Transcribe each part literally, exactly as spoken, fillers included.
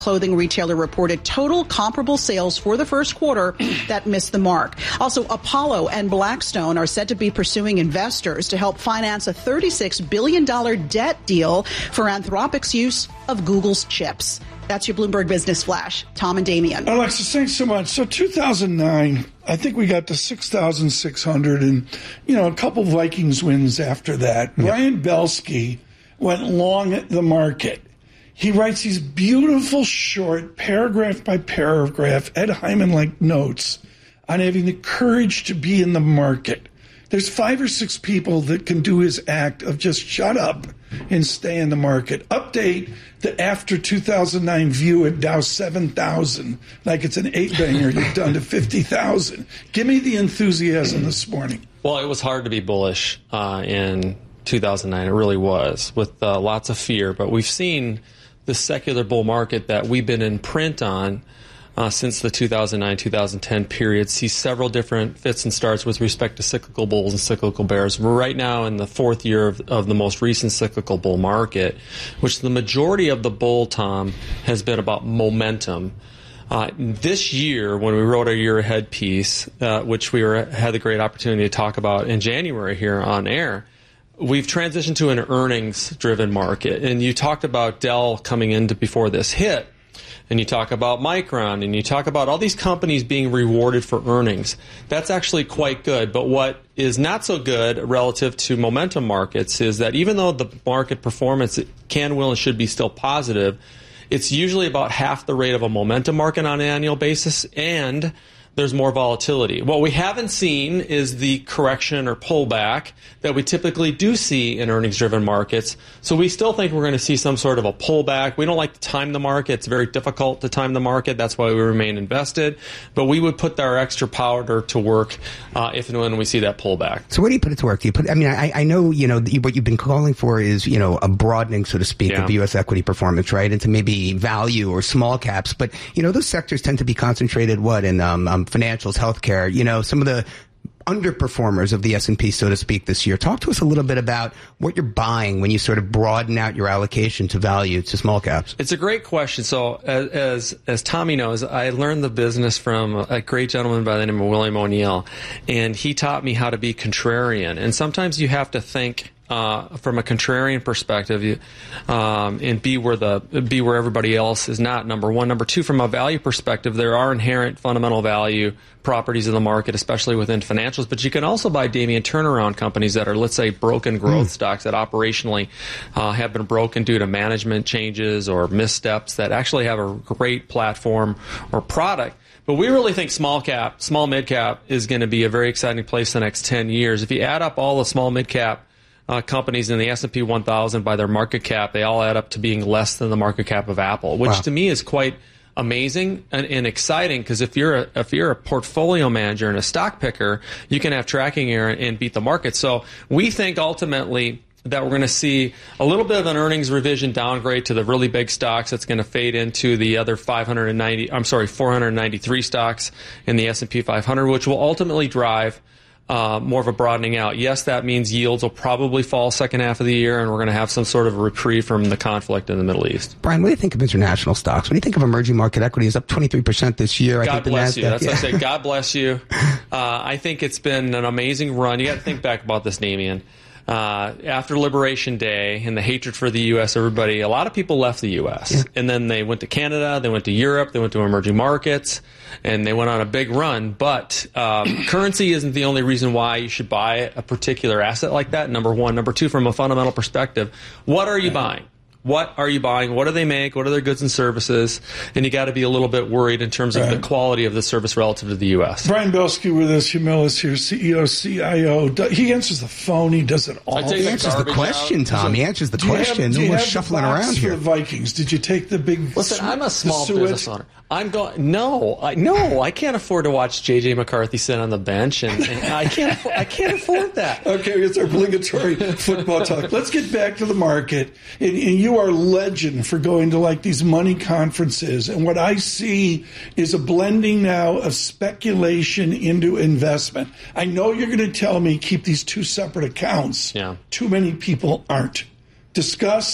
clothing retailer reported total comparable sales for the first quarter that missed the mark. Also, Apollo and Blackstone are said to be pursuing investors to help finance a thirty-six billion dollars debt deal for Anthropic's use of Google's chips. That's your Bloomberg Business Flash. Tom and Damian. Alexis, thanks so much. So two thousand nine, I think we got to six thousand six hundred and, you know, a couple Vikings wins after that. Yep. Brian Belsky went long at the market. He writes these beautiful, short, paragraph by paragraph, Ed Hyman-like notes on having the courage to be in the market. There's five or six people that can do his act of just shut up and stay in the market. Update the after two thousand nine view at Dow seven thousand, like it's an eight-banger. You're done to fifty thousand. Give me the enthusiasm this morning. Well, it was hard to be bullish uh, in two thousand nine. It really was, with uh, lots of fear. But we've seen the secular bull market that we've been in print on uh, since the two thousand nine two thousand ten period see several different fits and starts with respect to cyclical bulls and cyclical bears. We're right now in the fourth year of, of the most recent cyclical bull market, which the majority of the bull, Tom, has been about momentum. Uh, this year, when we wrote our year ahead piece, uh, which we were, had the great opportunity to talk about in January here on air, we've transitioned to an earnings-driven market. And you talked about Dell coming into before this hit, and you talk about Micron, and you talk about all these companies being rewarded for earnings. That's actually quite good. But what is not so good relative to momentum markets is that even though the market performance can, will, and should be still positive, it's usually about half the rate of a momentum market on an annual basis, and there's more volatility. What we haven't seen is the correction or pullback that we typically do see in earnings-driven markets. So we still think we're going to see some sort of a pullback. We don't like to time the market. It's very difficult to time the market. That's why we remain invested. But we would put our extra powder to work uh, if and when we see that pullback. So where do you put it to work? Do you put? I mean, I, I know, you know, what you've been calling for is, you know, a broadening, so to speak, yeah. of U S equity performance, right, into maybe value or small caps. But, you know, those sectors tend to be concentrated, what, in um, um financials, healthcare, you know, some of the underperformers of the S and P, so to speak, this year. Talk to us a little bit about what you're buying when you sort of broaden out your allocation to value, to small caps. It's a great question. So as as, as Tommy knows, I learned the business from a great gentleman by the name of William O'Neill, and he taught me how to be contrarian. And sometimes you have to think Uh, from a contrarian perspective, you, um, and be where the be where everybody else is not. Number one, number two, from a value perspective, there are inherent fundamental value properties in the market, especially within financials. But you can also buy, Damian, turnaround companies that are, let's say, broken growth mm. stocks that operationally uh, have been broken due to management changes or missteps that actually have a great platform or product. But we really think small cap, small mid cap is going to be a very exciting place the next ten years. If you add up all the small mid cap Uh, companies in the S and P one thousand by their market cap, they all add up to being less than the market cap of Apple, which wow. to me is quite amazing and, and exciting, because if you're a, if you're a portfolio manager and a stock picker, you can have tracking error and beat the market. So we think ultimately that we're going to see a little bit of an earnings revision downgrade to the really big stocks. That's going to fade into the other five hundred ninety, I'm sorry, four hundred ninety-three stocks in the S and P five hundred, which will ultimately drive Uh, more of a broadening out. Yes, that means yields will probably fall second half of the year, and we're going to have some sort of a reprieve from the conflict in the Middle East. Brian, what do you think of international stocks? What do you think of emerging market equities? Up twenty-three percent this year. God I think bless the you. NASDAQ, That's yeah. what I say. God bless you. Uh, I think it's been an amazing run. You got to think back about this, Damian. Uh, after Liberation Day and the hatred for the U S, everybody, a lot of people left the U S. Yeah. And then they went to Canada, they went to Europe, they went to emerging markets, and they went on a big run. But um, currency isn't the only reason why you should buy a particular asset like that, number one. Number two, from a fundamental perspective, what are you buying? What are you buying? What do they make? What are their goods and services? And you got to be a little bit worried in terms of right. the quality of the service relative to the U S. Brian Belsky with us, Humilis here, C E O, C I O. He answers the phone. He does it all. He answers the question, out. Tom. He answers the do question. No more shuffling around here. For the Vikings, did you take the big? Listen, sw- I'm a small business owner. I'm going. No, I, no, I can't afford to watch J J McCarthy sit on the bench, and, and I can't. I can't afford that. Okay, it's our obligatory football talk. Let's get back to the market. And, and you are legend for going to like these money conferences. And what I see is a blending now of speculation into investment. I know you're going to tell me keep these two separate accounts. Yeah. Too many people aren't. Discuss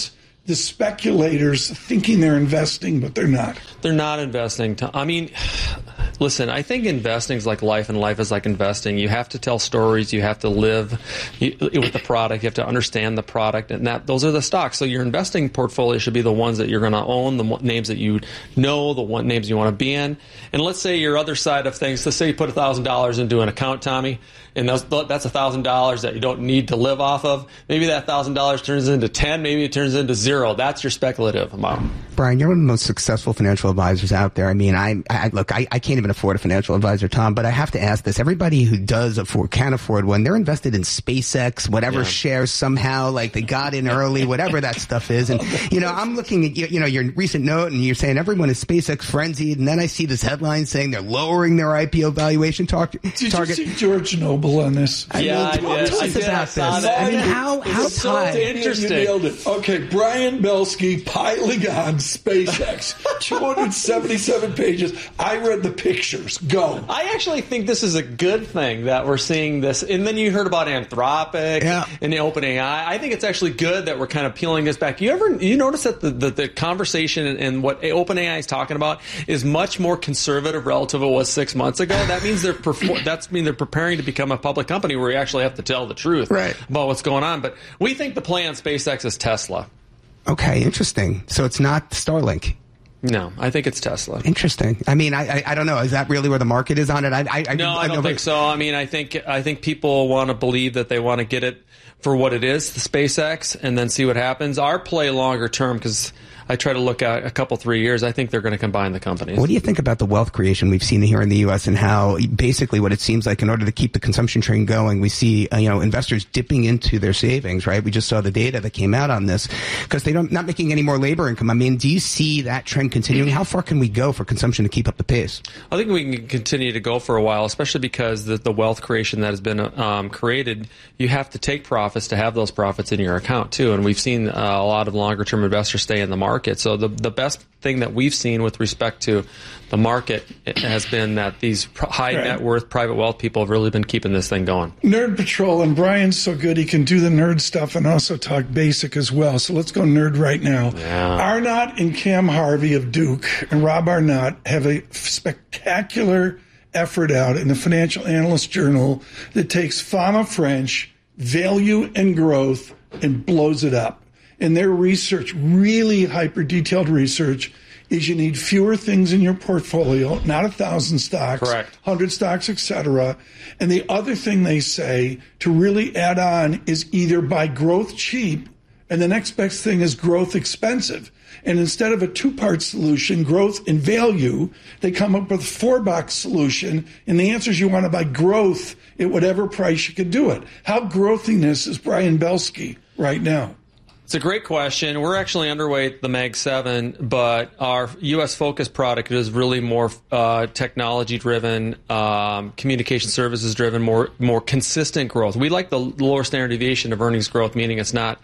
the speculators thinking they're investing, but they're not? They're not investing. I mean, listen, I think investing is like life, and life is like investing. You have to tell stories. You have to live with the product. You have to understand the product, and that those are the stocks. So your investing portfolio should be the ones that you're going to own, the names that you know, the one names you want to be in. And let's say your other side of things, let's say you put one thousand dollars into an account, Tommy, and those, that's one thousand dollars that you don't need to live off of. Maybe that one thousand dollars turns into ten, maybe it turns into zero. That's your speculative amount. Brian, you're one of the most successful financial advisors out there. I mean, I, I look, I, I can't even afford a financial advisor, Tom, but I have to ask this. Everybody who does afford, can afford one, they're invested in SpaceX, whatever yeah. shares somehow, like they got in early, whatever that stuff is. And, you know, I'm looking at, you know, your recent note and you're saying everyone is SpaceX frenzied. And then I see this headline saying they're lowering their I P O valuation tar- did target. Did you see George Noble on this? I yeah, mean, I did. Talk I to us did. about I this. that. I mean, how, how it's so tied? interesting. You nailed it. Okay, Brian Belsky piling on SpaceX. two hundred seventy-seven pages. I read the pictures. Go. I actually think this is a good thing that we're seeing this. And then you heard about Anthropic yeah. and the OpenAI. I think it's actually good that we're kind of peeling this back. You ever you notice that the, the, the conversation and, and what OpenAI is talking about is much more conservative relative to what it was six months ago? That means they're perfor- that's mean they're preparing to become a public company where you actually have to tell the truth right. about what's going on. But we think the play on SpaceX is Tesla. Okay, interesting. So it's not Starlink. No, I think it's Tesla. Interesting. I mean, I, I I don't know. Is that really where the market is on it? I, I, I no, I, I don't think so. I mean, I think I think people want to believe that they want to get it for what it is, the SpaceX, and then see what happens. Our play longer term, because I try to look at a couple, three years, I think they're going to combine the companies. What do you think about the wealth creation we've seen here in the U S and how basically what it seems like in order to keep the consumption train going, we see, uh, you know, investors dipping into their savings, right? We just saw the data that came out on this because they're not making any more labor income. I mean, do you see that trend continuing? How far can we go for consumption to keep up the pace? I think we can continue to go for a while, especially because the, the wealth creation that has been um, created, you have to take profits to have those profits in your account too. And we've seen uh, a lot of longer term investors stay in the market. So the the best thing that we've seen with respect to the market has been that these high right. net worth private wealth people have really been keeping this thing going. Nerd Patrol, and Brian's so good he can do the nerd stuff and also talk basic as well. So let's go nerd right now. Yeah. Arnott and Cam Harvey of Duke and Rob Arnott have a spectacular effort out in the Financial Analyst Journal that takes Fama French, value and growth, and blows it up. And their research, really hyper-detailed research, is you need fewer things in your portfolio, not a thousand stocks, correct, hundred stocks, et cetera. And the other thing they say to really add on is either buy growth cheap, and the next best thing is growth expensive. And instead of a two-part solution, growth and value, they come up with a four-box solution. And the answer is you want to buy growth at whatever price you can do it. How growthiness is Brian Belsky right now? It's a great question. We're actually underweight the Mag seven, but our U S focused product is really more uh, technology-driven, um, communication services-driven, more more consistent growth. We like the lower standard deviation of earnings growth, meaning it's not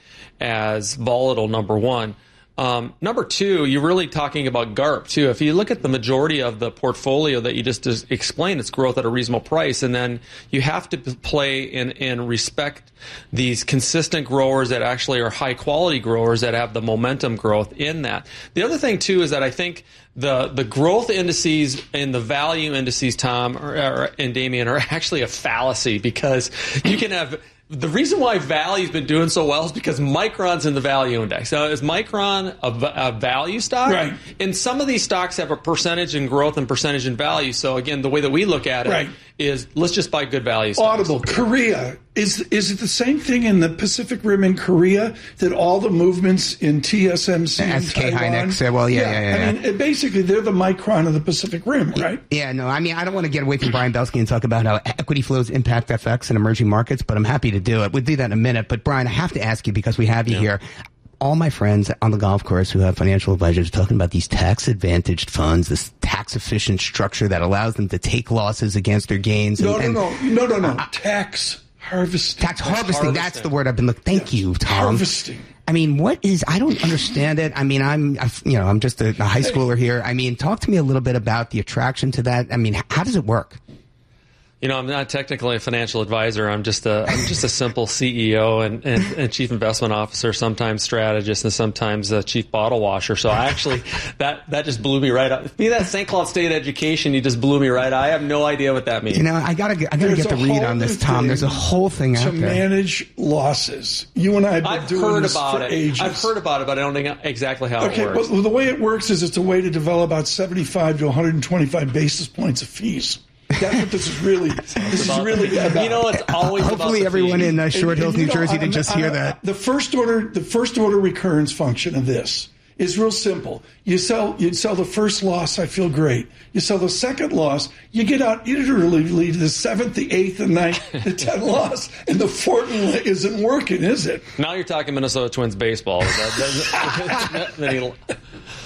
as volatile, number one. Um, number two, you're really talking about G A R P, too. If you look at the majority of the portfolio that you just, just explained, it's growth at a reasonable price. And then you have to play and, and respect these consistent growers that actually are high-quality growers that have the momentum growth in that. The other thing, too, is that I think the the growth indices and the value indices, Tom or, or, and Damien, are actually a fallacy because you can have – the reason why value's been doing so well is because Micron's in the value index. Now, is Micron a, a value stock? Right. And some of these stocks have a percentage in growth and percentage in value. So, again, the way that we look at it right. is let's just buy good value stocks. Audible, Korea. Is is it the same thing in the Pacific Rim in Korea that all the movements in T S M C S K Hynix, well, yeah, yeah, yeah. yeah, I yeah. mean, it, basically, they're the Micron of the Pacific Rim, right? Yeah, no, I mean, I don't want to get away from Brian Belsky and talk about how equity flows impact F X in emerging markets, but I'm happy to do it. We'll do that in a minute. But, Brian, I have to ask you because we have you yeah. here. All my friends on the golf course who have financial advisors are talking about these tax-advantaged funds, this tax-efficient structure that allows them to take losses against their gains. No, and, no, and, no, no, no, no. Tax harvesting. Tax harvesting. harvesting. That's the word I've been looking. Thank yes. you, Tom. Harvesting. I mean, what is? I don't understand it. I mean, I'm, you know, I'm just a, a high schooler here. I mean, talk to me a little bit about the attraction to that. I mean, how does it work? You know, I'm not technically a financial advisor. I'm just a I'm just a simple C E O and, and, and chief investment officer, sometimes strategist, and sometimes a chief bottle washer. So I actually that that just blew me right up. Be that Saint Cloud State education, you just blew me right up. I have no idea what that means. You know, I gotta get, I gotta There's get the read on this, Tom. There's a whole thing out to there. To manage losses. You and I have been I've doing heard this about for it. ages. I've heard about it, but I don't know exactly how okay, it works. Well, the way it works is it's a way to develop about seventy-five to one hundred twenty-five basis points of fees. That's what this is really. This is really about. You know, it's always about Hopefully the everyone fee. in uh, Short And- Hills, and, you New know, Jersey, on- didn't just hear on- that. The first order, the first order recurrence function of this is real simple. You sell, you sell the first loss, I feel great. You sell the second loss, you get out literally to the seventh, the eighth, the ninth, the tenth loss, and the formula isn't working, is it? Now you're talking Minnesota Twins baseball. That, that, that,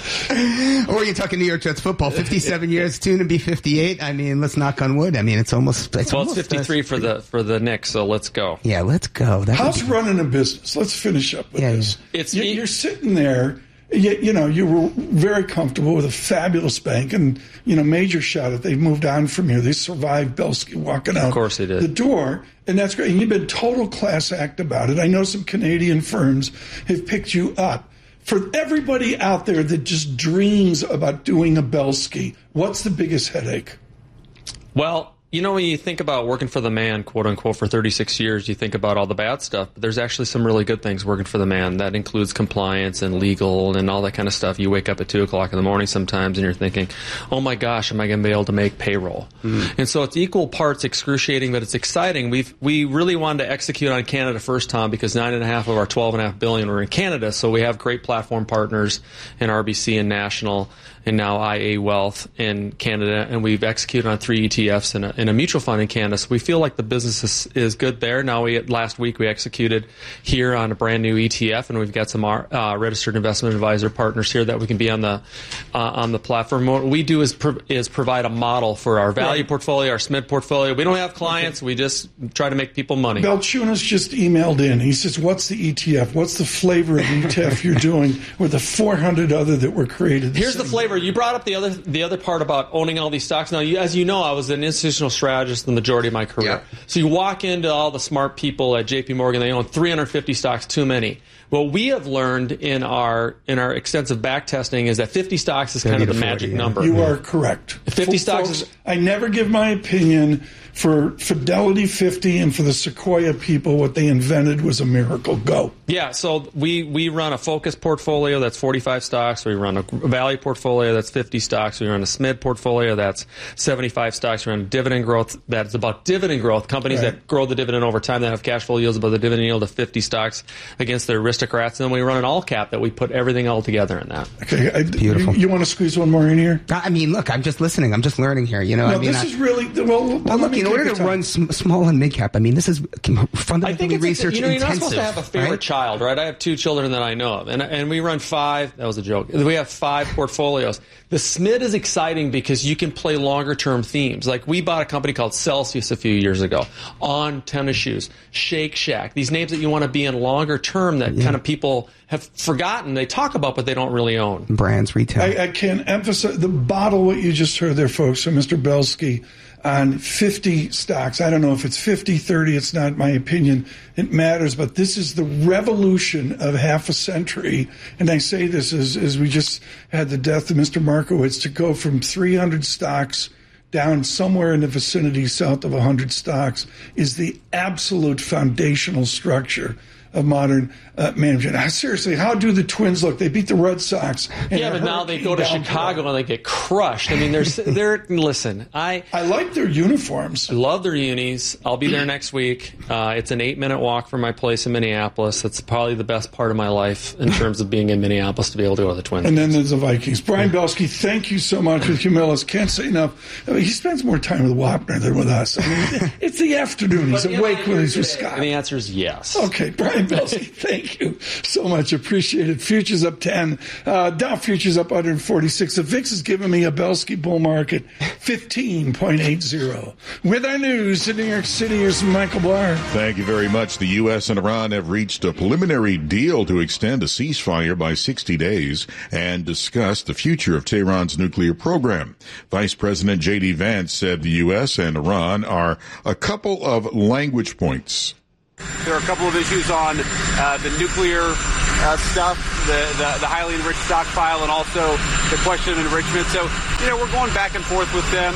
Or you're talking New York Jets football. fifty-seven years, soon to be fifty-eight. I mean, let's knock on wood. I mean, it's almost. It's well, almost it's fifty-three for the for the Knicks, so let's go. Yeah, let's go. That How's would- running a business? Let's finish up with Yeah, this. yeah. It's- you, you're sitting there. You, you know, you were very comfortable with a fabulous bank, and you know, major shout out. They moved on from you. They survived Belsky walking out Of course they did. the door, and that's great. And you've been total class act about it. I know some Canadian firms have picked you up. For everybody out there that just dreams about doing a Belsky, what's the biggest headache? Well, you know, when you think about working for the man, quote unquote, for thirty-six years, you think about all the bad stuff. But there's actually some really good things working for the man. That includes compliance and legal and all that kind of stuff. You wake up at two o'clock in the morning sometimes and you're thinking, oh my gosh, am I going to be able to make payroll? Mm-hmm. And so it's equal parts excruciating, but it's exciting. We've, we really wanted to execute on Canada first, Tom, because nine and a half of our twelve and a half billion were in Canada. So we have great platform partners in R B C and National and now I A Wealth in Canada. And we've executed on three E T Fs and a, and a mutual fund in Canada. So we feel like the business is, is good there. Now, we last week we executed here on a brand new E T F, and we've got some uh, registered investment advisor partners here that we can be on the uh, on the platform. What we do is pro- is provide a model for our value right. portfolio, our S M I D portfolio. We don't have clients. We just try to make people money. Belchunas just emailed in. He says, what's the E T F? What's the flavor of E T F you're doing with the four hundred other that were created? Here's the flavor. You brought up the other the other part about owning all these stocks. Now, you, as you know, I was an institutional strategist the majority of my career. Yeah. So you walk into all the smart people at J P Morgan, they own three hundred fifty stocks, too many. What we have learned in our in our extensive back testing is that fifty stocks is kind of the forty, magic yeah. number. You are correct. fifty F- stocks folks, is- I never give my opinion. For Fidelity fifty and for the Sequoia people, what they invented was a miracle. Go. Yeah, so we, we run a focused portfolio that's forty-five stocks. We run a value portfolio that's fifty stocks. We run a S M I D portfolio that's seventy-five stocks. We run dividend growth that's about dividend growth. Companies Right. that grow the dividend over time that have cash flow yields above the dividend yield of fifty stocks against their aristocrats. And then we run an all cap that we put everything all together in that. Okay. I, Beautiful. You, you want to squeeze one more in here? I mean, look, I'm just listening. I'm just learning here. You know, No, I mean, this I, is really well. well well, let look, me in take order the to time. run sm- small and mid cap, I mean, this is fundamentally I think it's research a, you know, you're intensive. not supposed to have a favorite right? child, right? I have two children that I know of, and and we run five. That was a joke. We have five portfolios. The S M I D is exciting because you can play longer term themes. Like we bought a company called Celsius a few years ago, On tennis shoes, Shake Shack. These names that you want to be in longer term that yeah. kind of people have forgotten. They talk about, but they don't really own. Brands, retail. I, I can't emphasize the bottle. What you just heard there, folks, from Mister Belsky on fifty stocks. I don't know if it's fifty, thirty. It's not my opinion. It matters, but this is the revolution of half a century. And I say this as, as we just had the death of Mister Markowitz, to go from three hundred stocks down somewhere in the vicinity south of one hundred stocks is the absolute foundational structure of modern uh, management. Uh, seriously, how do the Twins look? They beat the Red Sox. Yeah, but now they go to Chicago and they get crushed. I mean, they're, they're listen, I I like their uniforms. I love their unis. I'll be there next week. Uh, it's an eight-minute walk from my place in Minneapolis. It's probably the best part of my life in terms of being in Minneapolis to be able to go to the Twins. And then there's the Vikings. Brian Belsky, thank you so much with Humilus. Can't say enough. I mean, he spends more time with Wapner than with us. I mean, it's the afternoon. He's awake when he's with Scott. And the answer is yes. Okay, Brian Brian Belsky, thank you so much. Appreciate it. Futures up ten. Uh, Dow Futures up one forty-six. The V I X is giving me a Belsky bull market, fifteen point eight zero. With our news in New York City, here's Michael Barr. Thank you very much. The U S and Iran have reached a preliminary deal to extend a ceasefire by sixty days and discuss the future of Tehran's nuclear program. Vice President J D. Vance said the U S and Iran are a couple of language points. There are a couple of issues on uh, the nuclear uh, stuff, the, the, the highly enriched stockpile, and also the question of enrichment. So, you know, we're going back and forth with them.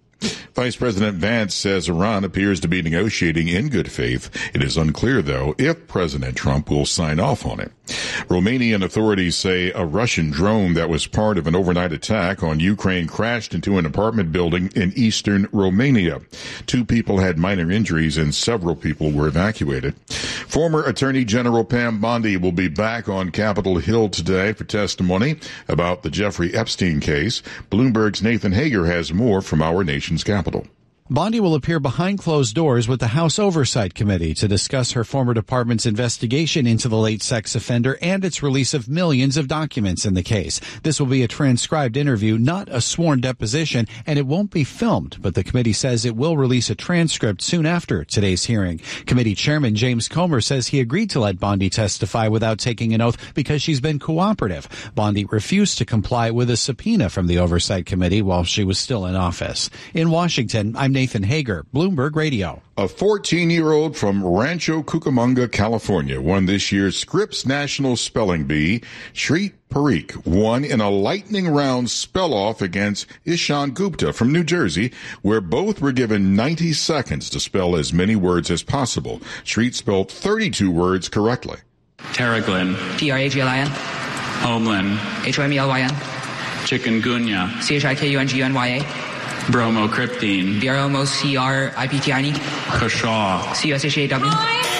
Vice President Vance says Iran appears to be negotiating in good faith. It is unclear, though, if President Trump will sign off on it. Romanian authorities say a Russian drone that was part of an overnight attack on Ukraine crashed into an apartment building in eastern Romania. Two people had minor injuries and several people were evacuated. Former Attorney General Pam Bondi will be back on Capitol Hill today for testimony about the Jeffrey Epstein case. Bloomberg's Nathan Hager has more from our nation's capital. Bondi will appear behind closed doors with the House Oversight Committee to discuss her former department's investigation into the late sex offender and its release of millions of documents in the case. This will be a transcribed interview, not a sworn deposition, and it won't be filmed, but the committee says it will release a transcript soon after today's hearing. Committee Chairman James Comer says he agreed to let Bondi testify without taking an oath because she's been cooperative. Bondi refused to comply with a subpoena from the Oversight Committee while she was still in office. In Washington, I'm Nathan Hager, Bloomberg Radio. A fourteen-year-old from Rancho Cucamonga, California, won this year's Scripps National Spelling Bee. Shreet Parikh won in a lightning round spell-off against Ishan Gupta from New Jersey, where both were given ninety seconds to spell as many words as possible. Shreet spelled thirty-two words correctly. Terraglin. T R A G L I N. Homeland. H O M E L Y N. Chikungunya. C H I K U N G U N Y A. Bromocriptine. B R O M O C R I P T I N E. Kashaw. C U S H A W.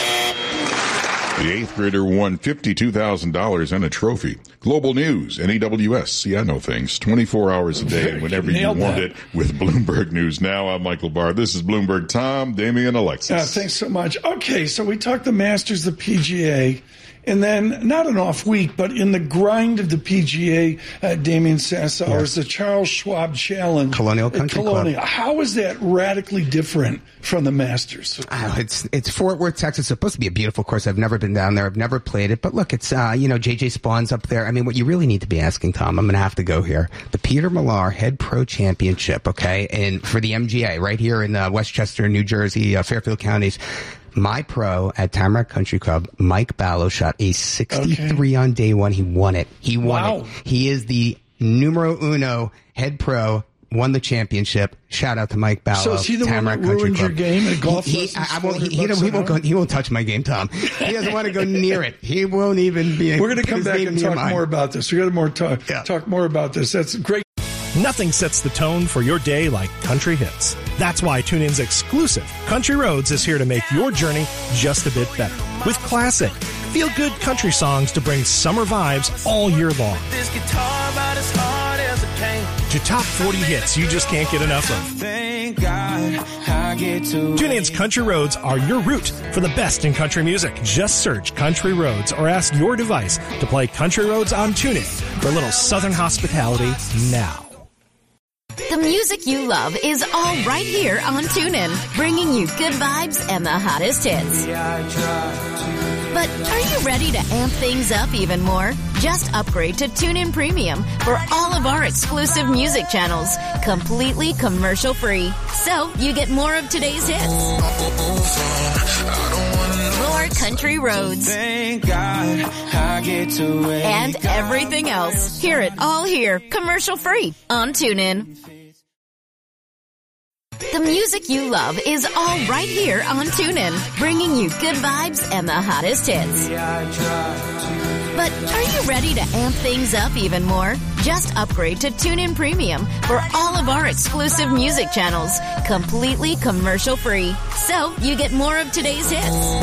The eighth grader won fifty-two thousand dollars and a trophy. Global News, N E W S. See, I know things. twenty-four hours a day, whenever you want that. it, with Bloomberg News. Now, I'm Michael Barr. This is Bloomberg. Tom, Damian, Alexis. Uh, thanks so much. Okay, so we talked the Masters, the P G A. And then, not an off week, but in the grind of the P G A, uh, Damian Sassower, yeah. is the Charles Schwab Challenge. Colonial Country Colonial. Club. How is that radically different from the Masters? Oh, it's it's Fort Worth, Texas. It's supposed to be a beautiful course. I've never been down there. I've never played it. But look, it's, uh, you know, J J Spawn's up there. I mean, what you really need to be asking, Tom, I'm going to have to go here. The Peter Millar Head Pro Championship, okay, and for the M G A right here in uh, Westchester, New Jersey, uh, Fairfield counties. My pro at Tamarack Country Club, Mike Ballo, shot a sixty-three okay. on day one. He won it. He won wow. it. He is the numero uno head pro, won the championship. Shout out to Mike Ballo. So is he the Tamarack one that ruined Country your game at golf he, he, I, I won't, he, he, he, won't go, he won't touch my game, Tom. He doesn't want to go near it. He won't even be. We're going to come back and talk mine. more about this. We're going to more talk, yeah. talk more about this. That's great. Nothing sets the tone for your day like country hits. That's why TuneIn's exclusive Country Roads is here to make your journey just a bit better. With classic, feel-good country songs to bring summer vibes all year long. This guitar about as hard as it came. To top forty hits you just can't get enough of. Thank God I get to TuneIn's Country Roads are your route for the best in country music. Just search Country Roads or ask your device to play Country Roads on TuneIn for a little southern hospitality now. The music you love is all right here on TuneIn, bringing you good vibes and the hottest hits. But are you ready to amp things up even more? Just upgrade to TuneIn Premium for all of our exclusive music channels, completely commercial-free. So you get more of today's hits. More country roads. Thank God I get to and everything else. Hear it all here, commercial-free on TuneIn. The music you love is all right here on TuneIn, bringing you good vibes and the hottest hits. But are you ready to amp things up even more? Just upgrade to TuneIn Premium for all of our exclusive music channels, completely commercial-free. So you get more of today's hits.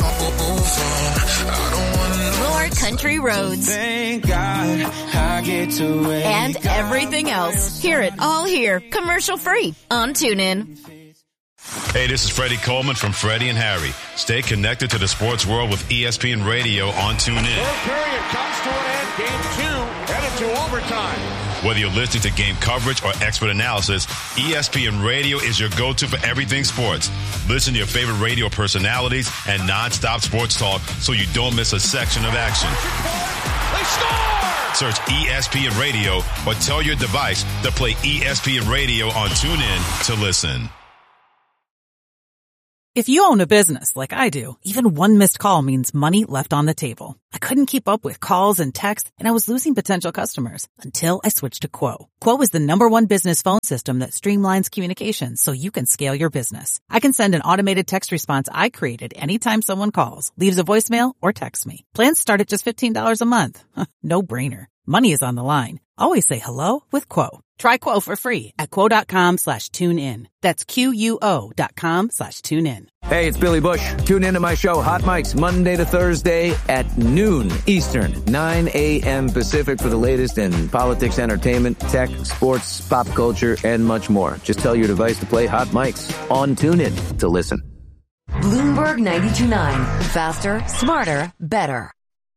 More country roads. Thank God I get to and everything else. Hear it all here, commercial-free on TuneIn. Hey, this is Freddie Coleman from Freddie and Harry. Stay connected to the sports world with E S P N Radio on TuneIn. Third period comes to an end. Game two headed to overtime. Whether you're listening to game coverage or expert analysis, E S P N Radio is your go-to for everything sports. Listen to your favorite radio personalities and non-stop sports talk so you don't miss a section of action. They score! Search E S P N Radio or tell your device to play E S P N Radio on TuneIn to listen. If you own a business like I do, even one missed call means money left on the table. I couldn't keep up with calls and texts, and I was losing potential customers until I switched to Quo. Quo is the number one business phone system that streamlines communications so you can scale your business. I can send an automated text response I created anytime someone calls, leaves a voicemail, or texts me. Plans start at just fifteen dollars a month. No brainer. Money is on the line. Always say hello with Quo. Try Quo for free at quo.com slash tune in. That's Q-U-O dot com slash tune in. Hey, it's Billy Bush. Tune in to my show, Hot Mics, Monday to Thursday at noon Eastern, nine a.m. Pacific for the latest in politics, entertainment, tech, sports, pop culture, and much more. Just tell your device to play Hot Mics on TuneIn to listen. Bloomberg ninety-two point nine. Faster, smarter, better.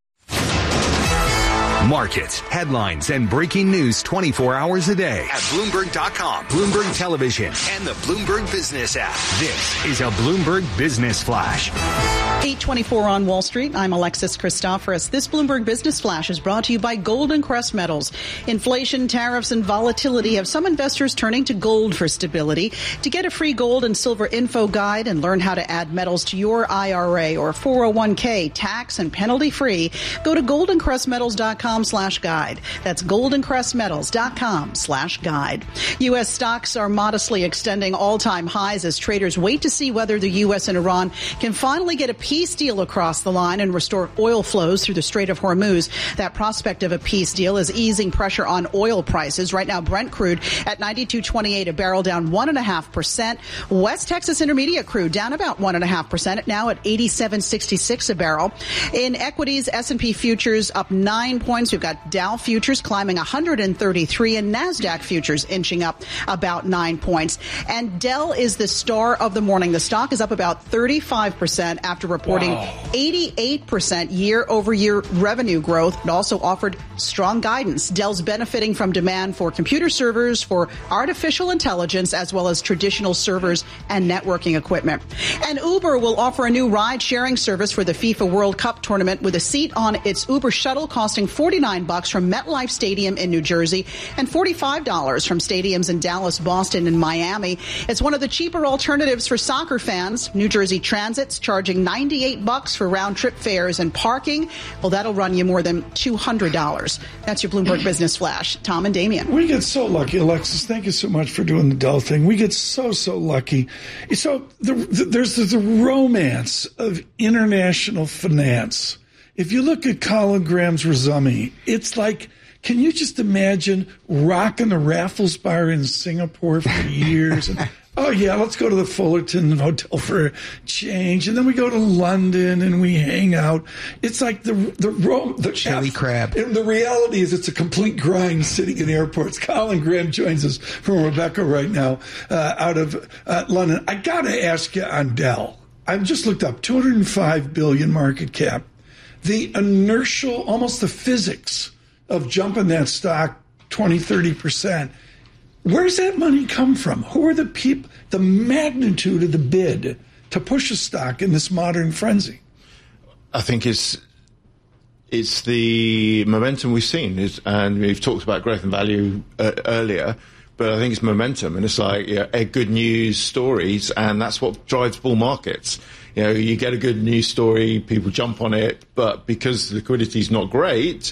Markets, headlines, and breaking news twenty-four hours a day at Bloomberg dot com, Bloomberg Television, and the Bloomberg Business app. This is a Bloomberg Business Flash. eight twenty-four on Wall Street. I'm Alexis Christoforous. This Bloomberg Business Flash is brought to you by Golden Crest Metals. Inflation, tariffs, and volatility have some investors turning to gold for stability. To get a free gold and silver info guide and learn how to add metals to your I R A or four oh one k tax and penalty free, go to golden crest metals dot com slash guide. That's golden crest metals dot com slash guide. U S stocks are modestly extending all-time highs as traders wait to see whether the U S and Iran can finally get a peace deal across the line and restore oil flows through the Strait of Hormuz. That prospect of a peace deal is easing pressure on oil prices. Right now, Brent crude at ninety-two twenty-eight a barrel, down one and a half percent. West Texas Intermediate crude down about one and a half percent, now at eighty-seven sixty-six a barrel. In equities, S and P futures up nine points. We've got Dow futures climbing one hundred thirty-three and NASDAQ futures inching up about nine points. And Dell is the star of the morning. The stock is up about thirty-five percent after reporting wow. eighty-eight percent year-over-year revenue growth. It also offered strong guidance. Dell's benefiting from demand for computer servers, for artificial intelligence, as well as traditional servers and networking equipment. And Uber will offer a new ride-sharing service for the FIFA World Cup tournament with a seat on its Uber shuttle costing forty-nine bucks from MetLife Stadium in New Jersey and forty-five dollars from stadiums in Dallas, Boston, and Miami. It's one of the cheaper alternatives for soccer fans. New Jersey Transit's charging ninety-eight bucks for round-trip fares and parking. Well, that'll run you more than two hundred dollars. That's your Bloomberg Business Flash. Tom and Damien. We get so lucky, Alexis. Thank you so much for doing the Dell thing. We get so, so lucky. So the, the, there's the, the romance of international finance. If you look at Colin Graham's resume, it's like, can you just imagine rocking the Raffles Bar in Singapore for years? And, oh, yeah, let's go to the Fullerton Hotel for a change. And then we go to London and we hang out. It's like the the, the, the chili F- crab. And the reality is it's a complete grind sitting in airports. Colin Graham joins us from Rebecca right now uh, out of uh, London. I got to ask you on Dell. I've just looked up two hundred five billion dollars market cap. The inertial, almost the physics of jumping that stock twenty, thirty percent. Where's that money come from? Who are the people, the magnitude of the bid to push a stock in this modern frenzy? I think it's it's the momentum we've seen, is, and we've talked about growth and value uh, earlier, but I think it's momentum, and it's like yeah, a good news stories, and that's what drives bull markets. You know, you get a good news story, people jump on it, but because liquidity is not great,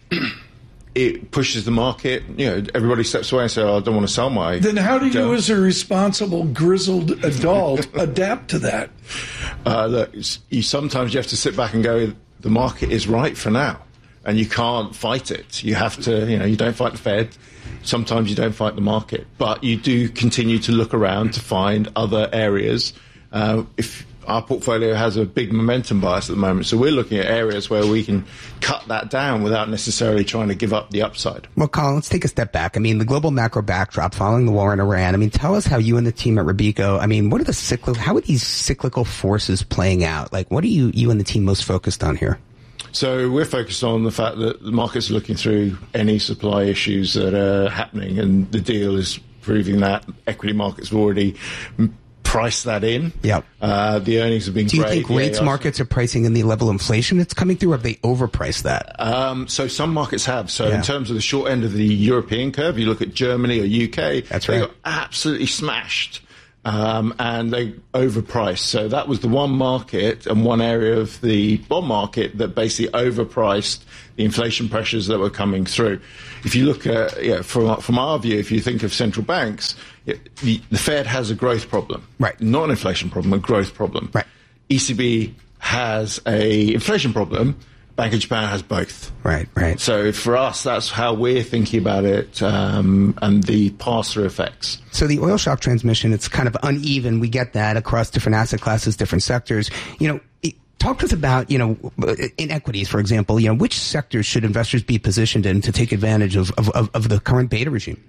it pushes the market. You know, everybody steps away and says, oh, I don't want to sell my... Then how do you, Dell. as a responsible, grizzled adult, adapt to that? Uh, look, you sometimes you have to sit back and go, the market is right for now, and you can't fight it. You have to, you know, you don't fight the Fed. Sometimes you don't fight the market, but you do continue to look around to find other areas. Uh, if our portfolio has a big momentum bias at the moment, so we're looking at areas where we can cut that down without necessarily trying to give up the upside. Well, Colin, let's take a step back. I mean, the global macro backdrop following the war in Iran. I mean, tell us how you and the team at Robeco, I mean, what are the cyclical, how are these cyclical forces playing out? Like, what are you, you and the team most focused on here? So we're focused on the fact that the market's looking through any supply issues that are happening, and the deal is proving that equity markets have already priced that in. Yeah. Uh, the earnings have been great. Do you great. think rates yeah, markets are pricing in the level of inflation that's coming through, or have they overpriced that? Um, so some markets have. So yeah. in terms of the short end of the European curve, you look at Germany or U K, that's they right. got absolutely smashed. Um, and they overpriced. So that was the one market and one area of the bond market that basically overpriced the inflation pressures that were coming through. If you look at, yeah, from, from our view, if you think of central banks, the, the Fed has a growth problem. Right. Not an inflation problem, a growth problem. Right. E C B has a inflation problem. Bank of Japan has both. Right, right. So for us, that's how we're thinking about it, um, and the pass-through effects. So the oil shock transmission, it's kind of uneven. We get that across different asset classes, different sectors. You know, it, talk to us about, you know, in equities, for example, you know, which sectors should investors be positioned in to take advantage of, of, of, of the current beta regime?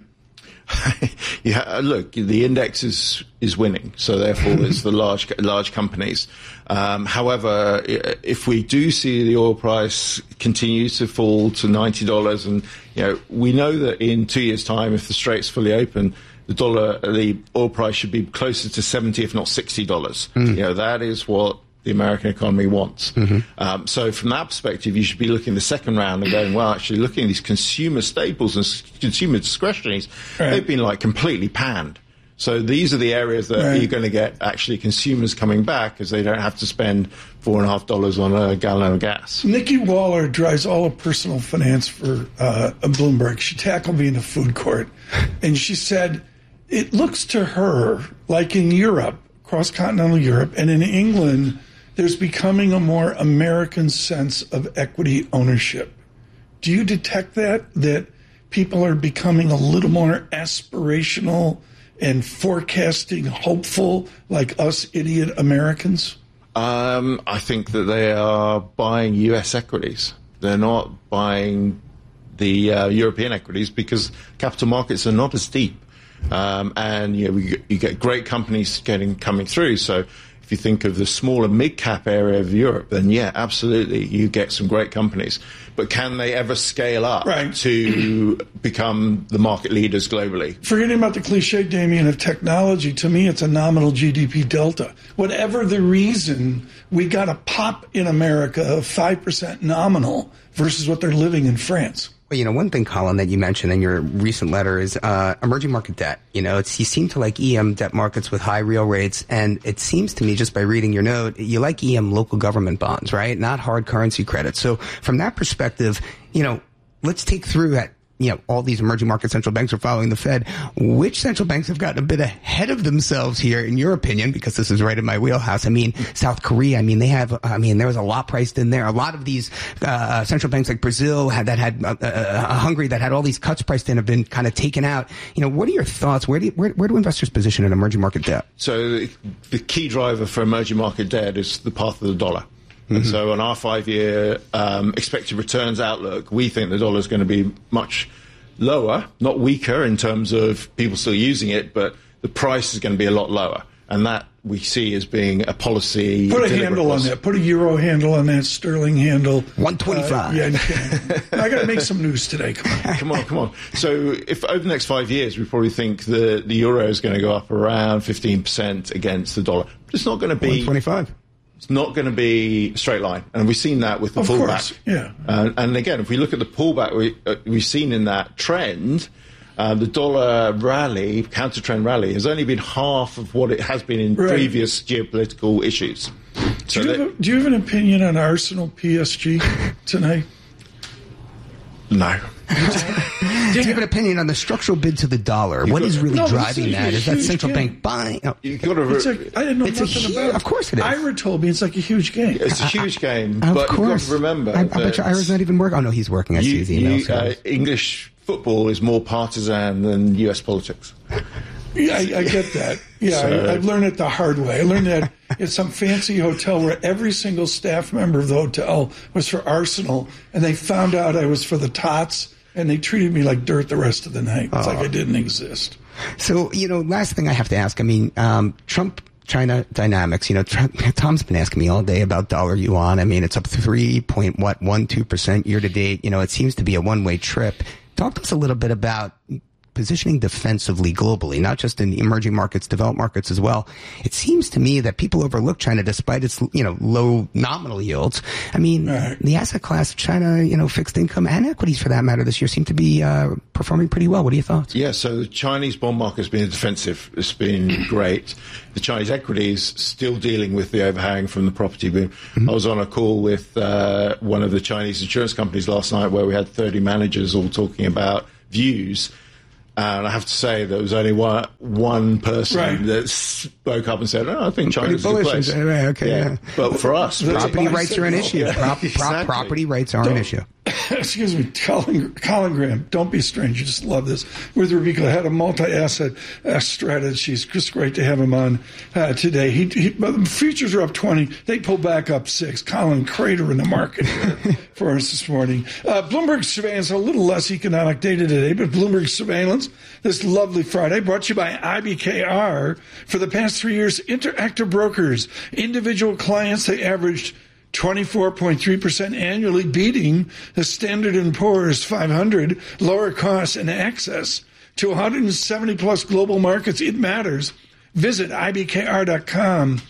Yeah, look, the index is is winning, so therefore it's the large large companies. Um, however, if we do see the oil price continue to fall to ninety dollars, and you know, we know that in two years' time, if the Strait's fully open, the dollar, the oil price should be closer to seventy, if not sixty dollars. Mm. You know, that is what the American economy wants. Mm-hmm. Um, so from that perspective, you should be looking the second round and going, well, actually looking at these consumer staples and consumer discretionaries, right. They've been like completely panned. So these are the areas that right. you're going to get actually consumers coming back because they don't have to spend four and a half dollars on a gallon of gas. Nikki Waller drives all of personal finance for uh, Bloomberg. She tackled me in the food court, and she said it looks to her like in Europe, cross-continental Europe, and in England, there's becoming a more American sense of equity ownership. Do you detect that, that people are becoming a little more aspirational and forecasting hopeful like us idiot Americans? Um, I think that they are buying U S equities. They're not buying the uh, European equities because capital markets are not as deep. Um, and you know, we, you get great companies getting coming through. So if you think of the small and mid-cap area of Europe, then yeah, absolutely, you get some great companies. But can they ever scale up right. to become the market leaders globally? Forgetting about the cliche, Damien, of technology, to me it's a nominal G D P delta. Whatever the reason, we got a pop in America of five percent nominal versus what they're living in France. Well, you know, one thing, Colin, that you mentioned in your recent letter is uh, emerging market debt. You know, it's you seem to like E M debt markets with high real rates, and it seems to me, just by reading your note, you like E M local government bonds, right? Not hard currency credit. So from that perspective, you know, let's take through that. You know, all these emerging market central banks are following the Fed. Which central banks have gotten a bit ahead of themselves here, in your opinion, because this is right in my wheelhouse? I mean, South Korea, I mean, they have, I mean, there was a lot priced in there. A lot of these uh central banks like Brazil had that had, uh, uh, Hungary that had all these cuts priced in have been kind of taken out. You know, what are your thoughts? Where do you, where, where do investors position in emerging market debt? So the key driver for emerging market debt is the path of the dollar. And mm-hmm. so on our five-year um, expected returns outlook, we think the dollar is going to be much lower, not weaker in terms of people still using it, but the price is going to be a lot lower. And that we see as being a policy. Put a handle policy. on that. Put a euro handle on that, sterling handle. one twenty-five. Uh, yeah, I got to make some news today. Come on. come on, come on. So if over the next five years, we probably think the, the euro is going to go up around fifteen percent against the dollar. But it's not going to be one twenty-five. It's not going to be a straight line. And we've seen that with the of pullback. Course, yeah. Uh, and again, if we look at the pullback we, uh, we've seen in that trend, uh, the dollar rally, counter-trend rally, has only been half of what it has been in right. previous geopolitical issues. So do, you that, have a, do you have an opinion on Arsenal P S G tonight? No. Do you have an opinion on the structural bid to the dollar? What is really no, driving that? Is that central game. bank buying? Oh. You've got to, it's like, I didn't know it's nothing huge, about it. Of course it is. Ira told me it's like a huge game. It's a huge game, of but course. you've got to remember I, I bet you Ira's not even working. Oh, no, he's working. I see his emails. Uh, English football is more partisan than U S politics. Yeah, I, I get that. Yeah, So- I, I learned it the hard way. I learned that at some fancy hotel where every single staff member of the hotel was for Arsenal, and they found out I was for the Tots, and they treated me like dirt the rest of the night. It's Oh. like I didn't exist. So, you know, last thing I have to ask, I mean, um, Trump China dynamics, you know, Trump, Tom's been asking me all day about dollar yuan. I mean, it's up three point one two percent year to date. You know, it seems to be a one-way trip. Talk to us a little bit about positioning defensively globally, not just in the emerging markets, developed markets as well. It seems to me that people overlook China despite its, you know, low nominal yields. I mean, right. the asset class of China, you know, fixed income and equities for that matter this year seem to be uh, performing pretty well. What are your thoughts? Yeah, so the Chinese bond market has been defensive. It's been great. The Chinese equities still dealing with the overhang from the property boom. Mm-hmm. I was on a call with uh, one of the Chinese insurance companies last night where we had thirty managers all talking about views. And I have to say there was only one one person Right. that spoke up and said, "Oh, I think I'm China's a pretty good bullish. place." Right, okay, yeah. But for us, Property That's rights are an issue. Yeah, Prop, prop, exactly. Property rights are an Don't- issue. Excuse me, Colin, Colin Graham. Don't be strange. You just love this. With Rubika, had a multi-asset uh, strategy. It's just great to have him on uh, today. He, he the futures are up twenty. They pull back up six. Colin, crater in the market here for us this morning. Uh, Bloomberg surveillance, a little less economic data today, but Bloomberg surveillance this lovely Friday brought to you by I B K R. For the past three years, Interactive Brokers, individual clients, they averaged twenty-four point three percent annually, beating the Standard and Poor's five hundred, lower costs and access to one hundred seventy plus global markets. It matters. Visit ibkr.com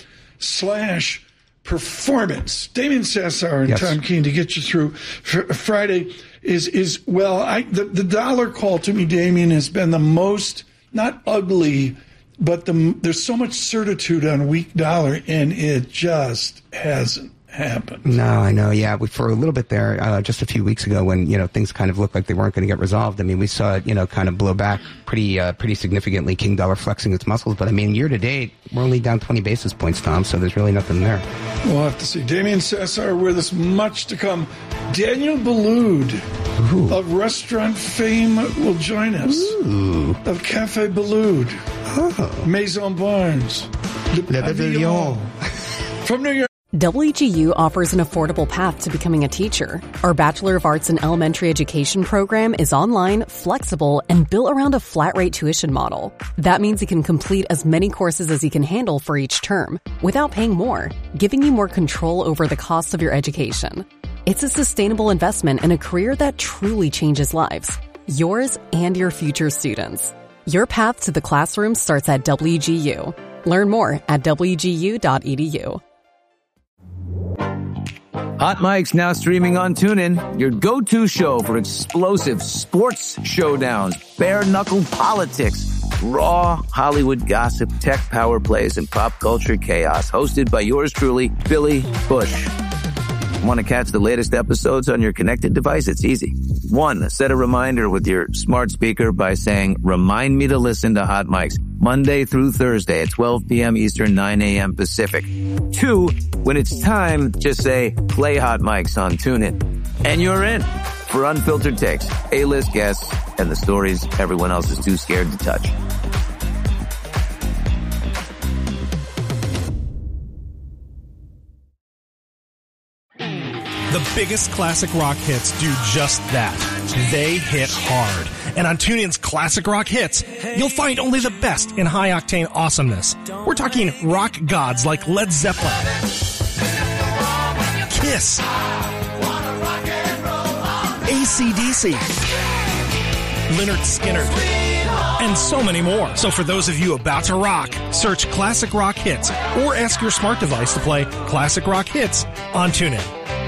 slash performance. Damien Sassar and Yes. Tom Keene to get you through F- Friday is, is well, I, the, the dollar call to me, Damien, has been the most, not ugly, but the, there's so much certitude on weak dollar, and it just hasn't happened. No, I know. Yeah, we, for a little bit there, uh, just a few weeks ago, when you know things kind of looked like they weren't going to get resolved. I mean, we saw it, you know, kind of blow back pretty, uh, pretty significantly. King dollar flexing its muscles, but I mean, year to date, we're only down twenty basis points, Tom. So there's really nothing there. We'll have to see. Damien Sassar with us, much to come. Daniel Boulud Ooh. of restaurant fame will join us. Ooh. Of Cafe Boulud, Oh. Maison Barnes, Le Pavillon. from New York. W G U offers an affordable path to becoming a teacher. Our Bachelor of Arts in Elementary Education program is online, flexible, and built around a flat-rate tuition model. That means you can complete as many courses as you can handle for each term, without paying more, giving you more control over the cost of your education. It's a sustainable investment in a career that truly changes lives. Yours and your future students. Your path to the classroom starts at W G U. Learn more at w g u dot e d u. Hot Mike's now streaming on TuneIn, your go-to show for explosive sports showdowns, bare-knuckle politics, raw Hollywood gossip, tech power plays, and pop culture chaos. Hosted by yours truly, Billy Bush. Want to catch the latest episodes on your connected device? It's easy. One, set a reminder with your smart speaker by saying, "Remind me to listen to Hot Mike's Monday through Thursday at twelve p.m. Eastern, nine a.m. Pacific." Two, when it's time, just say, "Play Hot Mike's" on TuneIn. And you're in for unfiltered takes, A-list guests, and the stories everyone else is too scared to touch. The biggest classic rock hits do just that. They hit hard. And on TuneIn's Classic Rock Hits, you'll find only the best in high-octane awesomeness. We're talking rock gods like Led Zeppelin, Kiss, A C D C, Lynyrd Skynyrd, and so many more. So for those of you about to rock, search Classic Rock Hits or ask your smart device to play Classic Rock Hits on TuneIn.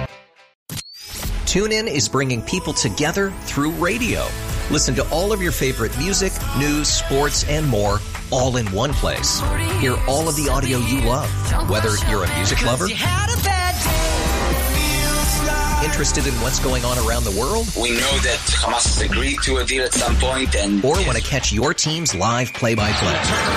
TuneIn is bringing people together through radio. Listen to all of your favorite music, news, sports, and more all in one place. Hear all of the audio you love, whether you're a music lover, interested in what's going on around the world, We know that Hamas has agreed to a deal at some point, and or want to catch your team's live play-by-play.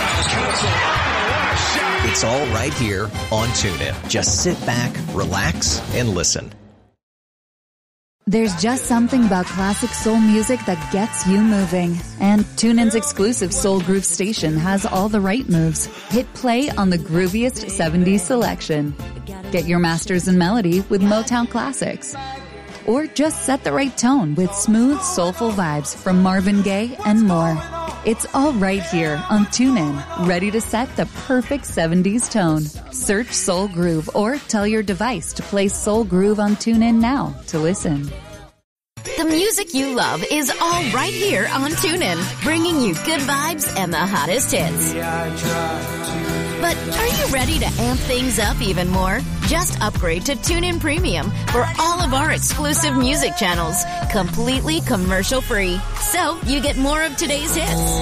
It's all right here on TuneIn. Just sit back, relax, and listen. There's just something about classic soul music that gets you moving. And TuneIn's exclusive Soul Groove station has all the right moves. Hit play on the grooviest seventies selection. Get your masters in melody with Motown classics. Or just set the right tone with smooth, soulful vibes from Marvin Gaye and more. It's all right here on TuneIn, ready to set the perfect seventies tone. Search Soul Groove or tell your device to play Soul Groove on TuneIn now to listen. The music you love is all right here on TuneIn, bringing you good vibes and the hottest hits. But are you ready to amp things up even more? Just upgrade to TuneIn Premium for all of our exclusive music channels, completely commercial-free. So you get more of today's hits,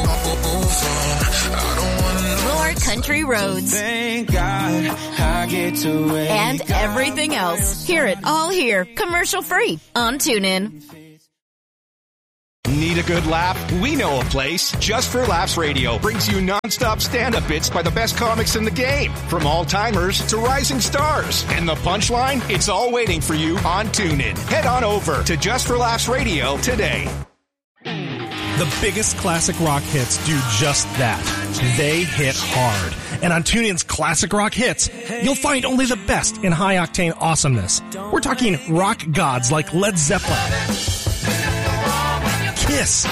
more country roads, and everything else. Hear it all here, commercial-free on TuneIn. Need a good laugh? We know a place. Just for Laughs Radio brings you non-stop stand-up bits by the best comics in the game, from all-timers to rising stars. And the punchline? It's all waiting for you on TuneIn. Head on over to Just for Laughs Radio today. The biggest classic rock hits do just that. They hit hard. And on TuneIn's Classic Rock Hits, you'll find only the best in high-octane awesomeness. We're talking rock gods like Led Zeppelin, Kiss,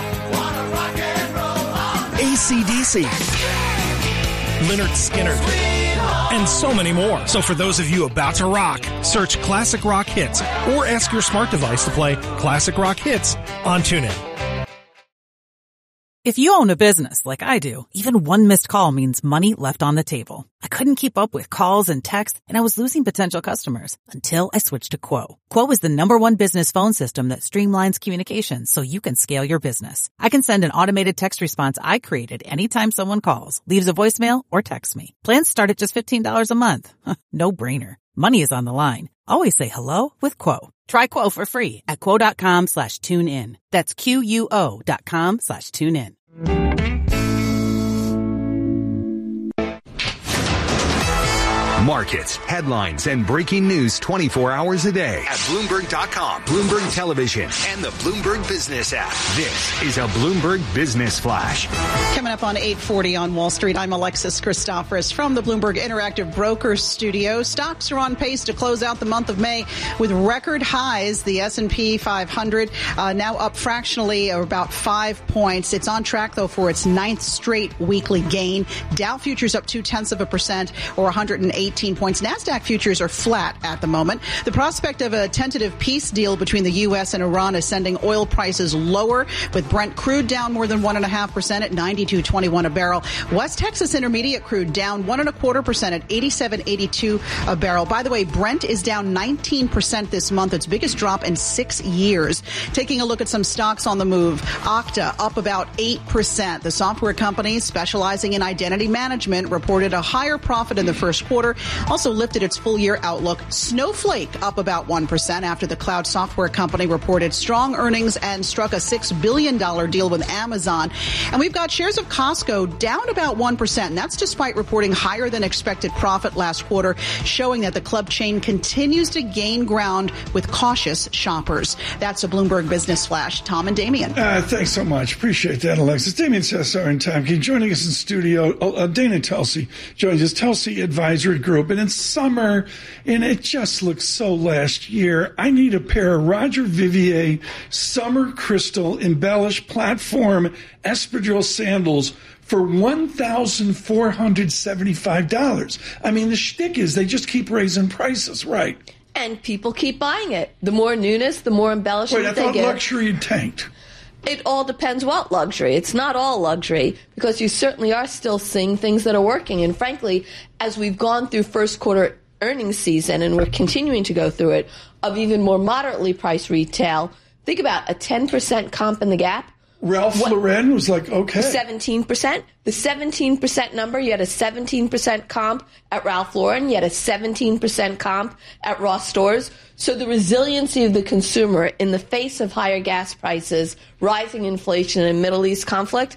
A C D C, Lynyrd Skynyrd, and so many more. So for those of you about to rock, search Classic Rock Hits or ask your smart device to play Classic Rock Hits on TuneIn. If you own a business like I do, even one missed call means money left on the table. I couldn't keep up with calls and texts, and I was losing potential customers until I switched to Quo. Quo is the number one business phone system that streamlines communications so you can scale your business. I can send an automated text response I created anytime someone calls, leaves a voicemail, or texts me. Plans start at just fifteen dollars a month. No brainer. Money is on the line. Always say hello with Quo. Try Quo for free at quo.com slash tune in. That's Q-U-O dot com slash tune in. Markets, headlines, and breaking news twenty-four hours a day at Bloomberg dot com, Bloomberg Television, and the Bloomberg Business app. This is a Bloomberg Business Flash. Coming up on eight forty on Wall Street, I'm Alexis Christoforous from the Bloomberg Interactive Brokers Studio. Stocks are on pace to close out the month of May with record highs. The S and P five hundred uh, now up fractionally, or about five points. It's on track, though, for its ninth straight weekly gain. Dow futures up two-tenths of a percent, or one hundred eighteen points. NASDAQ futures are flat at the moment. The prospect of a tentative peace deal between the U S and Iran is sending oil prices lower, with Brent crude down more than one and a half percent at ninety-two twenty-one a barrel. West Texas Intermediate crude down one and a quarter percent at eighty-seven eighty-two a barrel. By the way, Brent is down nineteen percent this month, its biggest drop in six years. Taking a look at some stocks on the move, Okta up about eight percent. The software company specializing in identity management reported a higher profit in the first quarter, also lifted its full-year outlook. Snowflake up about one percent after the cloud software company reported strong earnings and struck a six billion dollars deal with Amazon. And we've got shares of Costco down about one percent, and that's despite reporting higher than expected profit last quarter, showing that the club chain continues to gain ground with cautious shoppers. That's a Bloomberg Business Flash. Tom and Damien. Uh, thanks so much. Appreciate that, Alexis. Damien Cesar and Tom King joining us in studio. Oh, uh, Dana Telsey joins us, Telsey Advisory Group. And it's summer, and it just looks so last year. I need a pair of Roger Vivier Summer Crystal Embellished Platform Espadrille sandals for one thousand four hundred seventy-five dollars. I mean, the shtick is they just keep raising prices, right? And people keep buying it. The more newness, the more embellishment Wait, I they thought get. luxury tanked. It all depends what luxury. It's not all luxury, because you certainly are still seeing things that are working. And frankly, as we've gone through first quarter earnings season, and we're continuing to go through it, of even more moderately priced retail, think about a ten percent comp in the Gap. Ralph what, Lauren was like, okay. seventeen percent. The seventeen percent number, you had a seventeen percent comp at Ralph Lauren, you had a seventeen percent comp at Ross Stores. So the resiliency of the consumer in the face of higher gas prices, rising inflation, and Middle East conflict,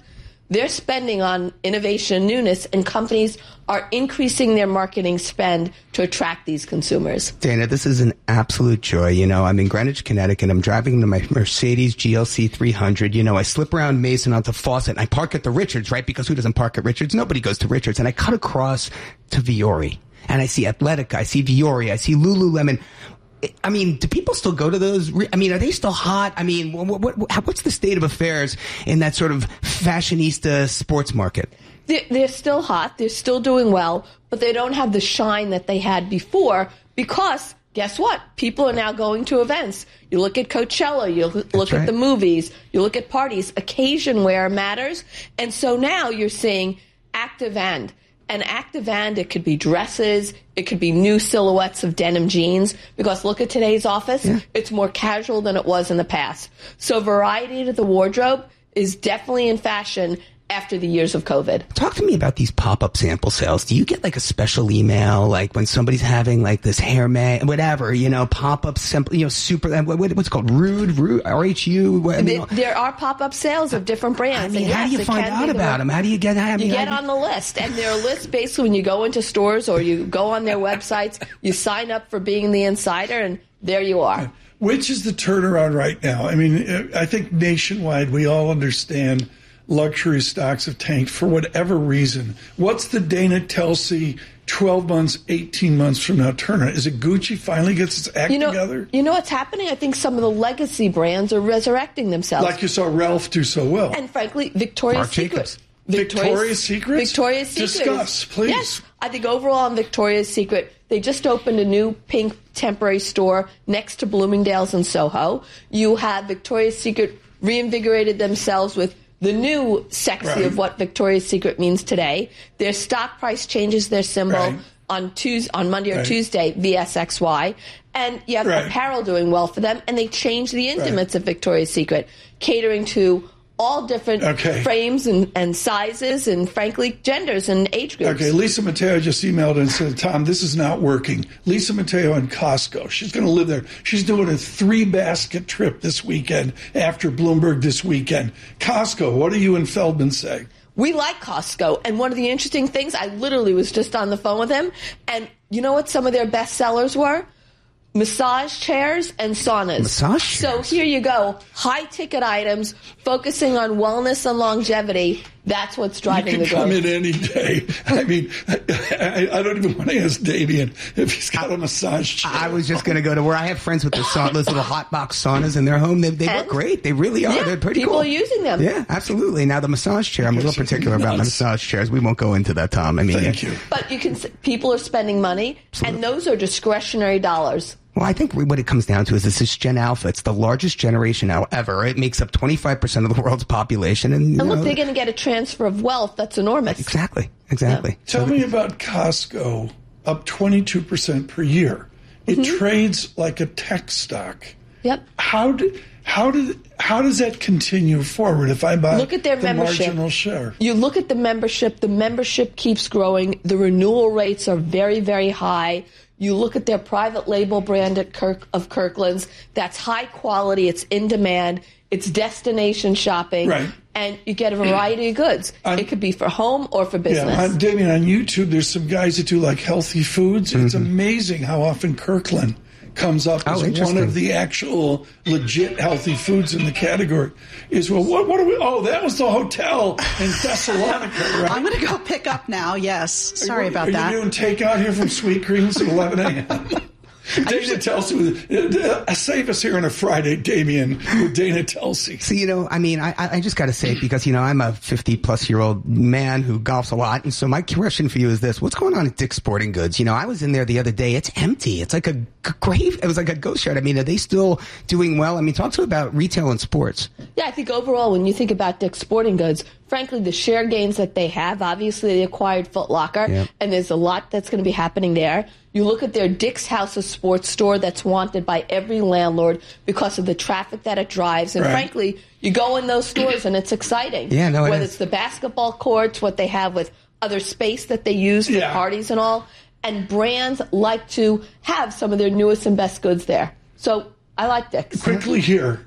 they're spending on innovation and newness, and companies are increasing their marketing spend to attract these consumers. Dana, this is an absolute joy. You know, I'm in Greenwich, Connecticut. I'm driving to my Mercedes G L C three hundred. You know, I slip around Mason onto Fawcett, and I park at the Richards, right? Because who doesn't park at Richards? Nobody goes to Richards. And I cut across to Viore, and I see Athletica, I see Viore, I see Lululemon. I mean, do people still go to those? I mean, are they still hot? I mean, what, what, what's the state of affairs in that sort of fashionista sports market? They're, they're still hot. They're still doing well, but they don't have the shine that they had before because, guess what? People are now going to events. You look at Coachella, you look That's at right. the movies, you look at parties. Occasion wear matters. And so now you're seeing active and. And active and it could be dresses, it could be new silhouettes of denim jeans, because look at today's office, yeah. It's more casual than it was in the past. So variety to the wardrobe is definitely in fashion after the years of COVID. Talk to me about these pop-up sample sales. Do you get like a special email, like when somebody's having like this hair may, whatever, you know, pop-up sample, you know, super, what, what's it called? Rude, Rude, R H U? What, I mean, there, there are pop-up sales of different brands. I mean, and how yes, do you find out about them? How do you get, I mean, you get I, on the list, and there are lists basically when you go into stores or you go on their websites, you sign up for being the insider, and there you are. Which is the turnaround right now? I mean, I think nationwide we all understand luxury stocks have tanked for whatever reason. What's the Dana Telsey twelve months, eighteen months from now turnaround? Is it Gucci finally gets its act you know, together? You know what's happening? I think some of the legacy brands are resurrecting themselves. Like you saw Ralph do so well. And frankly, Victoria's Marc Secret. Jacobs. Victoria's Secret? Victoria's Secret. Discuss, please. Yes. I think overall in Victoria's Secret, they just opened a new pink temporary store next to Bloomingdale's in Soho. You have Victoria's Secret reinvigorated themselves with the new sexy Right. of what Victoria's Secret means today. Their stock price changes their symbol Right. on Tuesday, on Monday or Right. Tuesday, V S X Y. And you have Right. apparel doing well for them, and they changed the intimates of Victoria's Secret, catering to all different Okay. frames and, and sizes and, frankly, genders and age groups. Okay, Lisa Mateo just emailed and said, Tom, this is not working. Lisa Mateo in Costco. She's going to live there. She's doing a three-basket trip this weekend after Bloomberg this weekend. Costco, what do you and Feldman say? We like Costco, and one of the interesting things, I literally was just on the phone with him, and you know what some of their best sellers were? Massage chairs and saunas. Massage chairs. So here you go. High ticket items, focusing on wellness and longevity. That's what's driving You the can come growth. in any day. I mean, I, I, I don't even want to ask Damien if he's got a massage chair. I was just going to go to where I have friends with the sauna, those little hot box saunas in their home. They, they And- look great. They really are. Yeah, They're pretty people cool. are using them. Yeah, absolutely. Now the massage chair, I'm a little particular about my massage chairs. We won't go into that, Tom. I mean, Thank you. But you can. s- People are spending money, and those are discretionary dollars. Well, I think what it comes down to is this is Gen Alpha. It's the largest generation now ever. It makes up twenty-five percent of the world's population. And, you And look, know, they're going to get a transfer of wealth that's enormous. Exactly. Exactly. Tell me about Costco, up twenty-two percent per year. It Mm-hmm. trades like a tech stock. Yep. How did how did how does that continue forward if I buy Look at their the membership. marginal share? You look at the membership, the membership keeps growing. The renewal rates are very, very high. You look at their private label brand at Kirk, of Kirkland's. That's high quality. It's in demand. It's destination shopping. Right. And you get a variety of goods. it could be for home or for business. Yeah, on, Damien, on YouTube, there's some guys that do like healthy foods. It's Mm-hmm. amazing how often Kirkland comes up Oh, as one interesting. of the actual legit healthy foods in the category. Is well, what, what are we? Oh, that was the hotel in Thessalonica, right? I'm going to go pick up now. Yes. Sorry are, about are that. you doing takeout here from Sweet Greens at eleven a.m.? Dana Telsey, uh, save us here on a Friday, Damien, with Dana Telsey. So, you know, I mean, I, I just got to say, because, you know, I'm a fifty-plus-year-old man who golfs a lot, and so my question for you is this. What's going on at Dick's Sporting Goods? You know, I was in there the other day. It's empty. It's like a g- grave. It was like a ghost yard. I mean, are they still doing well? I mean, talk to me about retail and sports. Yeah, I think overall, when you think about Dick's Sporting Goods, frankly, the share gains that they have, obviously they acquired Foot Locker, Yep. and there's a lot that's going to be happening there. You look at their Dick's House of Sports store that's wanted by every landlord because of the traffic that it drives. And Right. frankly, you go in those stores and it's exciting. Yeah, no, it Whether is. it's the basketball courts, what they have with other space that they use for Yeah. parties and all. And brands like to have some of their newest and best goods there. So I like Dick's. Quickly here,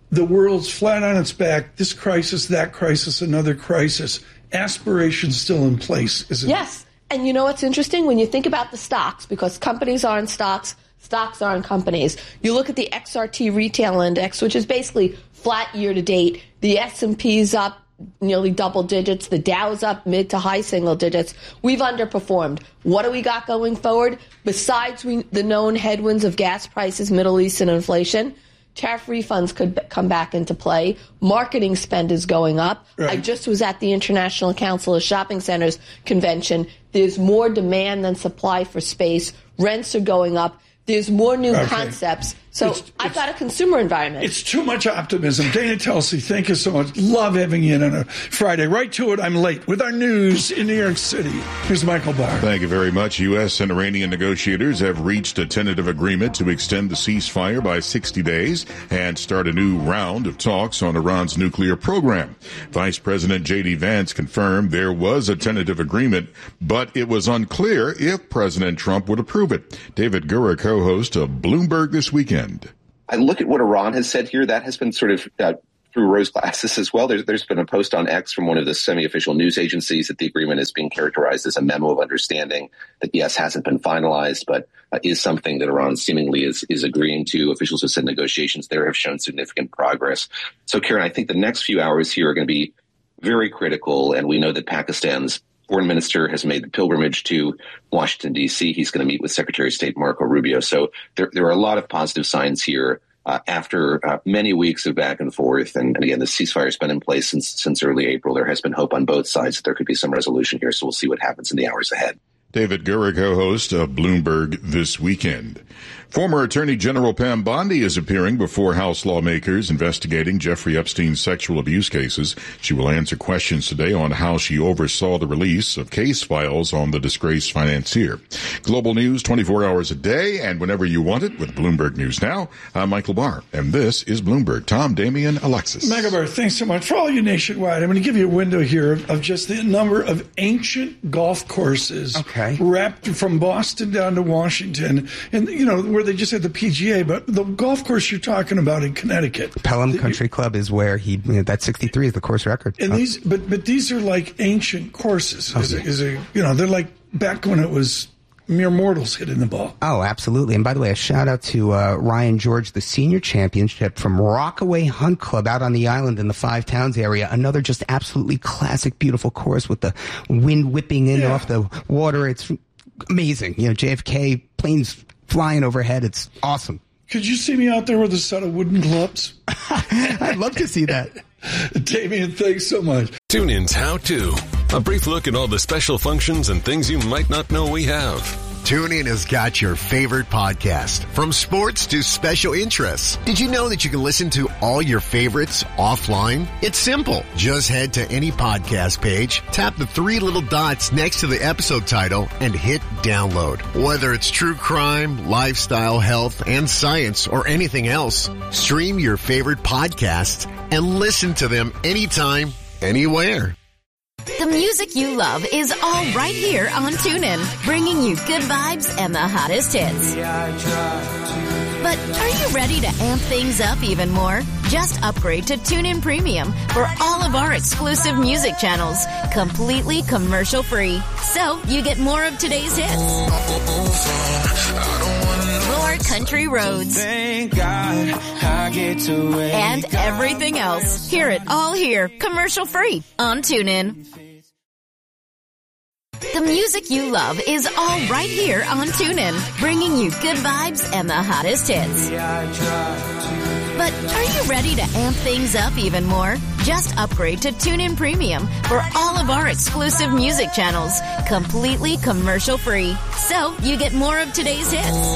the world's flat on its back, this crisis, that crisis, another crisis. Aspiration's still in place, isn't yes. it? Yes. And you know what's interesting? When you think about the stocks, because companies are in stocks, stocks are in companies. You look at the X R T Retail Index, which is basically flat year to date. The S and P's up nearly double digits. The Dow's up mid to high single digits. We've underperformed. What do we got going forward? Besides we, the known headwinds of gas prices, Middle East, and inflation, tariff refunds could b- come back into play. Marketing spend is going up. Right. I just was at the International Council of Shopping Centers convention. There's more demand than supply for space. Rents are going up. There's more new okay. concepts. So it's, I've it's, got a consumer environment. It's too much optimism. Dana Telsey, thank you so much. Love having you in on a Friday. Right to it, I'm late with our news in New York City. Here's Michael Barr. Thank you very much. U S and Iranian negotiators have reached a tentative agreement to extend the ceasefire by sixty days and start a new round of talks on Iran's nuclear program. Vice President J D Vance confirmed there was a tentative agreement, but it was unclear if President Trump would approve it. David Gura, co-host of Bloomberg This Weekend. I look at what Iran has said here. That has been sort of uh, through rose glasses as well. There's, there's been a post on X from one of the semi-official news agencies that the agreement is being characterized as a memo of understanding that, yes, hasn't been finalized, but uh, is something that Iran seemingly is, is agreeing to. Officials have said negotiations there have shown significant progress. So, Karen, I think the next few hours here are going to be very critical, and we know that Pakistan's foreign minister has made the pilgrimage to Washington, D C. He's going to meet with Secretary of State Marco Rubio. So there, there are a lot of positive signs here uh, after uh, many weeks of back and forth. And, and again, the ceasefire has been in place since, since early April. There has been hope on both sides that there could be some resolution here. So we'll see what happens in the hours ahead. David Gura, co-host of Bloomberg This Weekend. Former Attorney General Pam Bondi is appearing before House lawmakers investigating Jeffrey Epstein's sexual abuse cases. She will answer questions today on how she oversaw the release of case files on the disgraced financier. Global news twenty-four hours a day and whenever you want it with Bloomberg News Now. I'm Michael Barr, and this is Bloomberg. Tom, Damian, Alexis. Michael Barr, thanks so much. For all you nationwide, I'm going to give you a window here of, of just the number of ancient golf courses okay. wrapped from Boston down to Washington. And, you know, where they just had the P G A, but the golf course you're talking about in Connecticut, Pelham the, Country Club is where he. You know, that sixty-three is the course record. And oh. these, but but these are like ancient courses. Oh, is, yeah. a, is a you know they're like back when it was mere mortals hitting the ball. Oh, absolutely. And by the way, a shout out to uh, Ryan George, the senior championship from Rockaway Hunt Club out on the island in the Five Towns area. Another just absolutely classic, beautiful course with the wind whipping in yeah. off the water. It's amazing. You know, J F K planes flying overhead. It's awesome. Could you see me out there with a set of wooden clubs? I'd love to see that. Damian, thanks so much. TuneIn's How To. A brief look at all the special functions and things you might not know we have. TuneIn has got your favorite podcast, from sports to special interests. Did you know that you can listen to all your favorites offline? It's simple. Just head to any podcast page, tap the three little dots next to the episode title, and hit download. Whether it's true crime, lifestyle, health, and science, or anything else, stream your favorite podcasts and listen to them anytime, anywhere. The music you love is all right here on TuneIn, bringing you good vibes and the hottest hits. But are you ready to amp things up even more? Just upgrade to TuneIn Premium for all of our exclusive music channels, completely commercial-free. So you get more of today's hits, more country roads, Thank God I get to wake and everything else. Hear it all here, commercial-free on TuneIn. The music you love is all right here on TuneIn, bringing you good vibes and the hottest hits. But are you ready to amp things up even more? Just upgrade to TuneIn Premium for all of our exclusive music channels, completely commercial-free. So you get more of today's hits,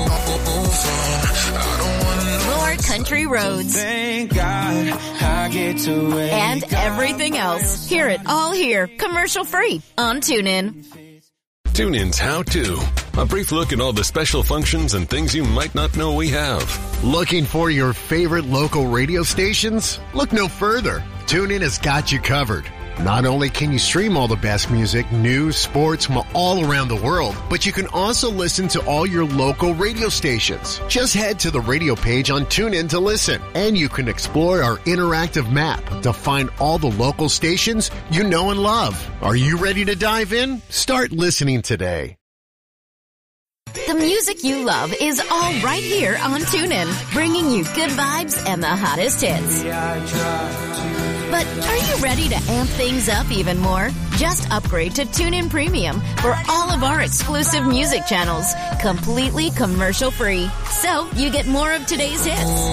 more country roads, Thank God I get to wake and everything else. Hear it all here, commercial-free on TuneIn. TuneIn's How To. A brief look at all the special functions and things you might not know we have. Looking for your favorite local radio stations? Look no further. TuneIn has got you covered. Not only can you stream all the best music, news, sports from all around the world, but you can also listen to all your local radio stations. Just head to the radio page on TuneIn to listen, and you can explore our interactive map to find all the local stations you know and love. Are you ready to dive in? Start listening today. The music you love is all right here on TuneIn, bringing you good vibes and the hottest hits. But are you ready to amp things up even more? Just upgrade to TuneIn Premium for all of our exclusive music channels, completely commercial-free. So you get more of today's hits,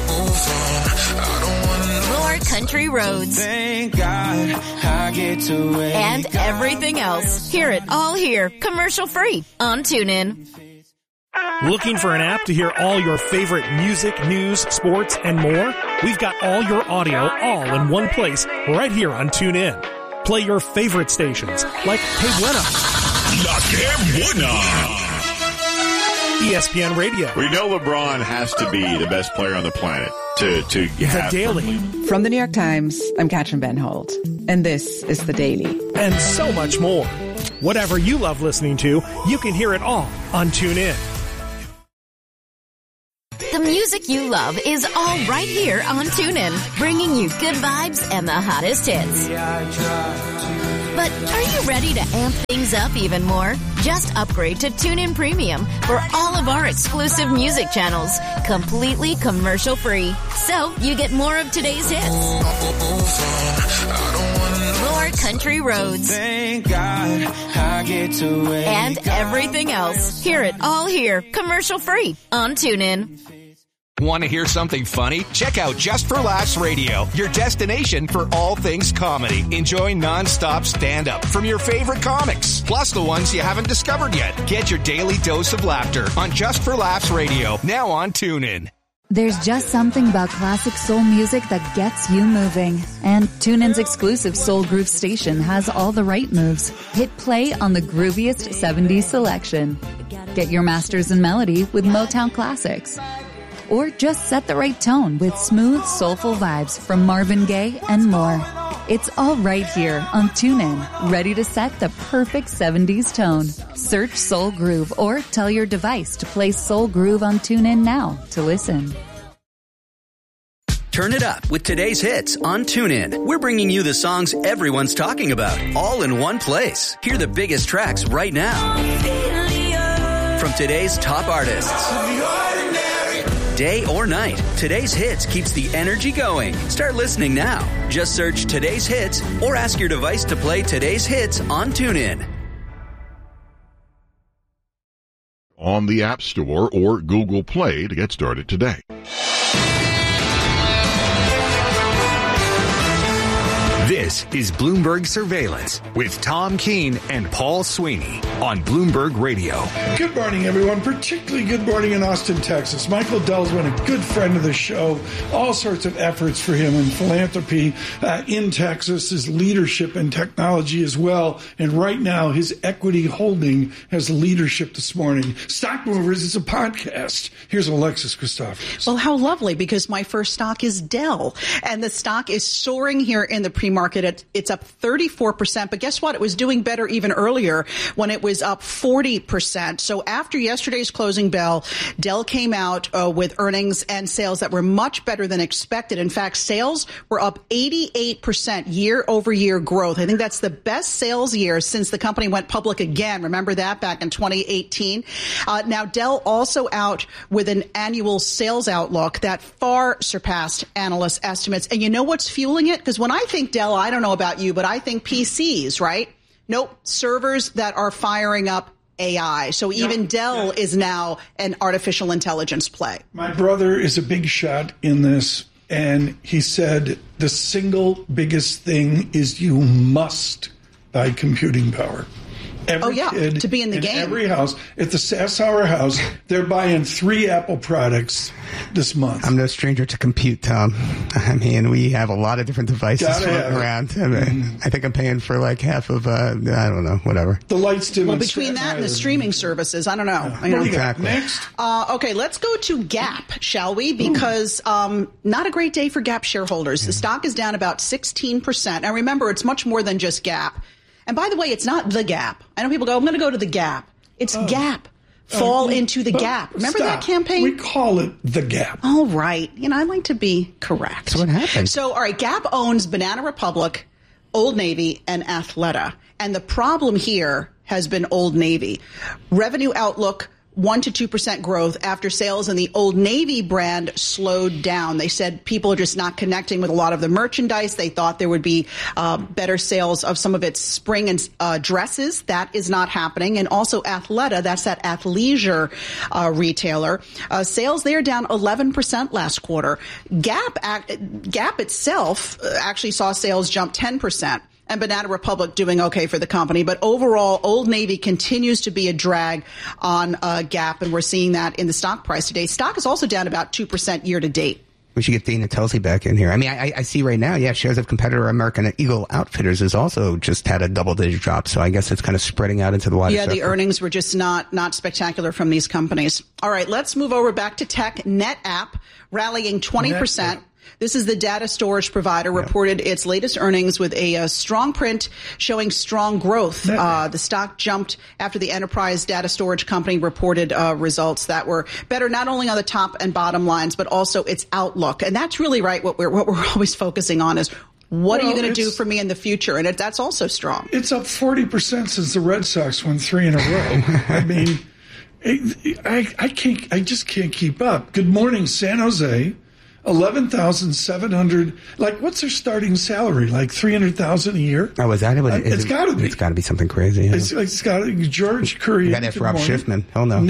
more country roads, Thank God I get to wake and everything else. Hear it all here, commercial-free on TuneIn. Looking for an app to hear all your favorite music, news, sports, and more? We've got all your audio all in one place right here on TuneIn. Play your favorite stations like Que Buena, La Que Buena, E S P N Radio. We know LeBron has to be the best player on the planet to, to have. The Daily. From the New York Times, I'm Katrin Ben Holt, and this is The Daily. And so much more. Whatever you love listening to, you can hear it all on TuneIn. The music you love is all right here on TuneIn, bringing you good vibes and the hottest hits. But are you ready to amp things up even more? Just upgrade to TuneIn Premium for all of our exclusive music channels, completely commercial-free. So you get more of today's hits, more country roads, Thank God I get to wake and everything else. Hear it all here, commercial-free on TuneIn. Want to hear something funny? Check out Just for Laughs Radio, your destination for all things comedy. Enjoy non-stop stand-up from your favorite comics, plus the ones you haven't discovered yet. Get your daily dose of laughter on Just for Laughs Radio, now on TuneIn. There's just something about classic soul music that gets you moving. And TuneIn's exclusive Soul Groove station has all the right moves. Hit play on the grooviest seventies selection. Get your masters in melody with Motown classics. Or just set the right tone with smooth, soulful vibes from Marvin Gaye and more. It's all right here on TuneIn, ready to set the perfect seventies tone. Search Soul Groove or tell your device to play Soul Groove on TuneIn now to listen. Turn it up with today's hits on TuneIn. We're bringing you the songs everyone's talking about, all in one place. Hear the biggest tracks right now from today's top artists. Day or night, today's hits keeps the energy going. Start listening now. Just search today's hits or ask your device to play today's hits on TuneIn. On the App Store or Google Play to get started today. This is Bloomberg Surveillance with Tom Keene and Paul Sweeney on Bloomberg Radio. Good morning, everyone. Particularly good morning in Austin, Texas. Michael Dell's been a good friend of the show. All sorts of efforts for him in philanthropy uh, in Texas, his leadership and technology as well. And right now, his equity holding has leadership this morning. Stock Movers is a podcast. Here's Alexis Christophorous. Well, how lovely, because my first stock is Dell, and the stock is soaring here in the pre market. It's up thirty-four percent. But guess what? It was doing better even earlier when it was up forty percent. So after yesterday's closing bell, Dell came out uh, with earnings and sales that were much better than expected. In fact, sales were up eighty-eight percent year over year growth. I think that's the best sales year since the company went public again. Remember that back in twenty eighteen? Uh, now, Dell also out with an annual sales outlook that far surpassed analyst estimates. And you know what's fueling it? Because when I think Dell, I don't know about you, but I think P Cs, right? Nope. Servers that are firing up A I. So even yeah, Dell yeah. is now an artificial intelligence play. My brother is a big shot in this, and he said the single biggest thing is you must buy computing power. Every oh, yeah, kid to be in the in game. Every house. At the Sassauer house, they're buying three Apple products this month. I'm no stranger to compute, Tom. I mean, we have a lot of different devices Gotta floating have it. around. I, mean, Mm. I think I'm paying for like half of, uh, I don't know, whatever. The lights dim. Well, on between Staten that and the Island. streaming services, I don't know. What You know. do you got Exactly. next? Uh, okay, let's go to Gap, shall we? Because um, not a great day for Gap shareholders. The stock is down about sixteen percent. Now, remember, it's much more than just Gap. And by the way, it's not the Gap. I know people go, I'm going to go to the Gap. It's Oh. Gap. Fall Uh, into the but Gap. Remember stop. that campaign? We call it the Gap. All right. You know, I like to be correct. So what happened? So, all right, Gap owns Banana Republic, Old Navy, and Athleta. And the problem here has been Old Navy. Revenue outlook, one to two percent growth after sales in the Old Navy brand slowed down. They said people are just not connecting with a lot of the merchandise. They thought there would be uh, better sales of some of its spring and uh, dresses. That is not happening. And also Athleta, that's that athleisure uh, retailer. Uh, sales there down eleven percent last quarter. Gap, act, Gap itself uh, actually saw sales jump ten percent. And Banana Republic doing okay for the company. But overall, Old Navy continues to be a drag on uh, Gap, and we're seeing that in the stock price today. Stock is also down about two percent year to date. We should get Dana Telsey back in here. I mean, I, I see right now, yeah, shares of competitor American Eagle Outfitters has also just had a double-digit drop. So I guess it's kind of spreading out into the wider Yeah, the sector. earnings were just not not spectacular from these companies. All right, let's move over back to tech. NetApp rallying twenty percent. This is the data storage provider, reported its latest earnings with a, a strong print showing strong growth. Uh, the stock jumped after the enterprise data storage company reported uh, results that were better not only on the top and bottom lines, but also its outlook. And that's really right what we're, what we're always focusing on is what Well, are you going to do it's- for me in the future? And it, that's also strong. It's up forty percent since the Red Sox won three in a row. I mean, it, I, I can't, I just can't keep up. Good morning, San Jose. eleven thousand seven hundred. Like, what's their starting salary? Like three hundred thousand a year? Oh, is that it? Uh, Is it's it- got to be. It's got to be something crazy. Yeah. It's, it's got to George Curry. You got to have good Rob morning. Schiffman. Hell no.